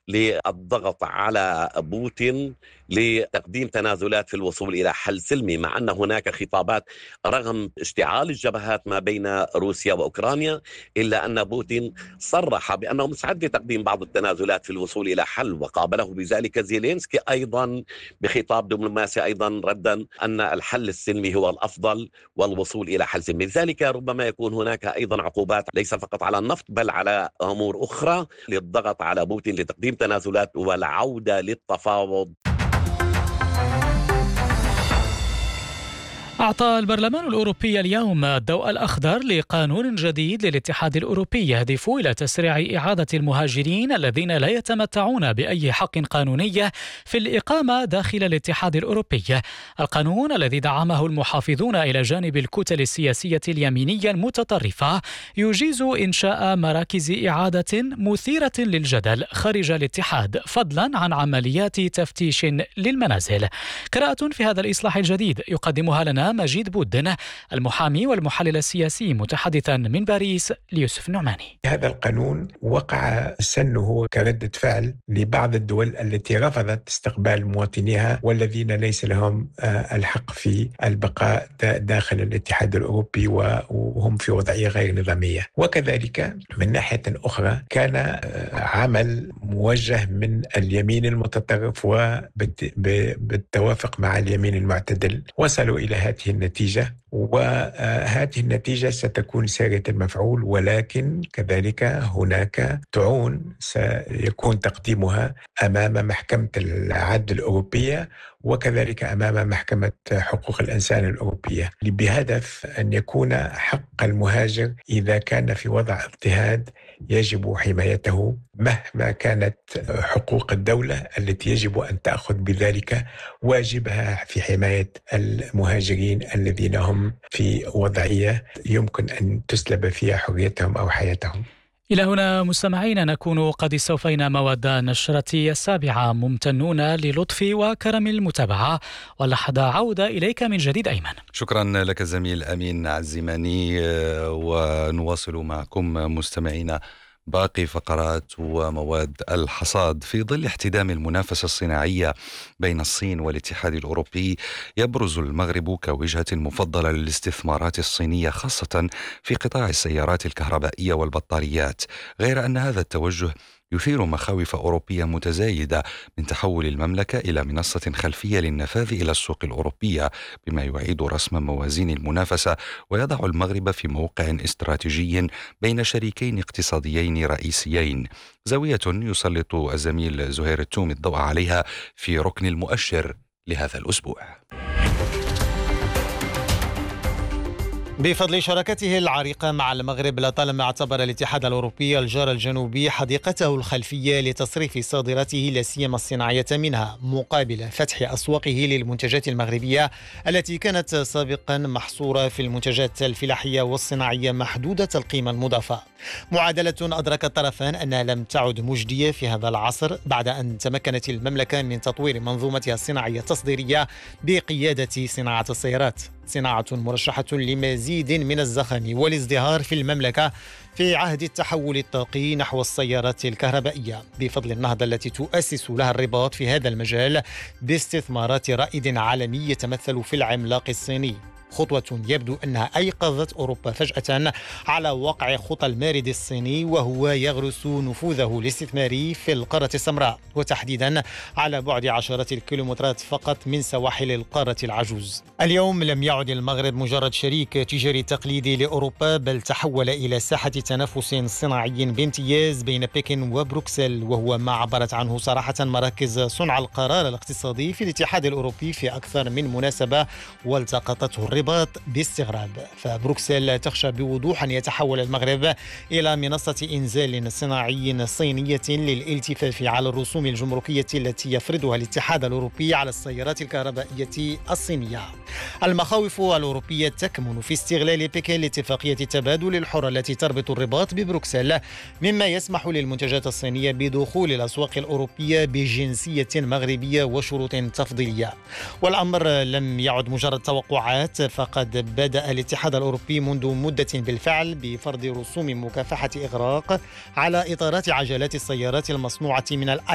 للضغط على بوتين لتقديم تنازلات في الوصول إلى حل سلمي، مع أن هناك خطابات رغم اشتعال الجبهات ما بين روسيا وأوكرانيا، إلا أن بوتين صرح بأنه مستعد لتقديم بعض التنازلات في الوصول إلى حل، وقابله بذلك زيلينسكي أيضا بخطاب دبلوماسي أيضا ردا أن الحل السلمي هو الأفضل والوصول إلى حل سلمي. لذلك ربما يكون هناك أيضا عقوبات ليس فقط على النفط بل على أمور أخرى للضغط على بوتين لتقديم تنازلات والعودة للتفاوض. أعطى البرلمان الأوروبي اليوم الضوء الأخضر لقانون جديد للاتحاد الأوروبي يهدف إلى تسريع إعادة المهاجرين الذين لا يتمتعون بأي حق قانوني في الإقامة داخل الاتحاد الأوروبي. القانون الذي دعمه المحافظون إلى جانب الكتل السياسية اليمينية المتطرفة يجيز إنشاء مراكز إعادة مثيرة للجدل خارج الاتحاد، فضلا عن عمليات تفتيش للمنازل. قراءة في هذا الإصلاح الجديد يقدمها لنا مجيد بودن، المحامي والمحلل السياسي، متحدثا من باريس ليوسف النعماني. هذا القانون وقع سنه كردة فعل لبعض الدول التي رفضت استقبال مواطنيها والذين ليس لهم الحق في البقاء داخل الاتحاد الأوروبي وهم في وضعية غير نظامية. وكذلك من ناحية أخرى كان عمل موجه من اليمين المتطرف وبالتوافق مع اليمين المعتدل وصلوا إلى هذه النتيجة، وهذه النتيجة ستكون سارية المفعول، ولكن كذلك هناك طعون سيكون تقديمها أمام محكمة العدل الأوروبية وكذلك أمام محكمة حقوق الإنسان الأوروبية، بهدف أن يكون حق المهاجر إذا كان في وضع اضطهاد يجب حمايته مهما كانت حقوق الدولة التي يجب أن تأخذ بذلك واجبها في حماية المهاجرين الذين هم في وضعية يمكن أن تسلب فيها حريتهم أو حياتهم. إلى هنا مستمعين نكون قد استوفينا مواد نشرة 7. ممتنون للطف وكرم المتابعة، ولحظة عودة إليك من جديد أيمن. شكرا لك زميل أمين عزيماني، ونواصل معكم مستمعين باقي فقرات ومواد الحصاد. في ظل احتدام المنافسة الصناعية بين الصين والاتحاد الأوروبي، يبرز المغرب كوجهة مفضلة للاستثمارات الصينية، خاصة في قطاع السيارات الكهربائية والبطاريات، غير أن هذا التوجه يثير مخاوف أوروبية متزايدة من تحول المملكة إلى منصة خلفية للنفاذ إلى السوق الأوروبية، بما يعيد رسم موازين المنافسة ويضع المغرب في موقع استراتيجي بين شريكين اقتصاديين رئيسيين، زاوية يسلط الزميل زهير التومي الضوء عليها في ركن المؤشر لهذا الأسبوع. بفضل شراكته العريقة مع المغرب، لطالما اعتبر الاتحاد الأوروبي الجار الجنوبي حديقته الخلفية لتصريف صادراته لا سيما الصناعية منها، مقابل فتح أسواقه للمنتجات المغربية التي كانت سابقا محصورة في المنتجات الفلاحية والصناعية محدودة القيمة المضافة. معادلة أدرك الطرفان أنها لم تعد مجدية في هذا العصر بعد أن تمكنت المملكة من تطوير منظومتها الصناعية التصديرية بقيادة صناعة السيارات، صناعة مرشحة لمزيد من الزخم والازدهار في المملكة في عهد التحول الطاقي نحو السيارات الكهربائية، بفضل النهضة التي تؤسس لها الرباط في هذا المجال باستثمارات رائد عالمي يتمثل في العملاق الصيني. خطوة يبدو أنها أيقظت أوروبا فجأة على واقع خطى المارد الصيني، وهو يغرس نفوذه الاستثماري في القارة السمراء، وتحديدا على بعد عشرات الكيلومترات فقط من سواحل القارة العجوز. اليوم لم يعد المغرب مجرد شريك تجاري تقليدي لأوروبا، بل تحول إلى ساحة تنافس صناعي بامتياز بين بكين وبروكسل، وهو ما عبرت عنه صراحة مراكز صنع القرار الاقتصادي في الاتحاد الأوروبي في أكثر من مناسبة والتقطته الرباط باستغراب. فبروكسل تخشى بوضوح أن يتحول المغرب إلى منصة إنزال صناعي صينية للالتفاف على الرسوم الجمركية التي يفرضها الاتحاد الأوروبي على السيارات الكهربائية الصينية. المخاوف الأوروبية تكمن في استغلال بكين لاتفاقية التبادل الحر التي تربط الرباط ببروكسل، مما يسمح للمنتجات الصينية بدخول الأسواق الأوروبية بجنسية مغربية وشروط تفضيلية. والأمر لم يعد مجرد توقعات، فقد بدأ الاتحاد الأوروبي منذ مدة بالفعل بفرض رسوم مكافحة إغراق على إطارات عجلات السيارات المصنوعة من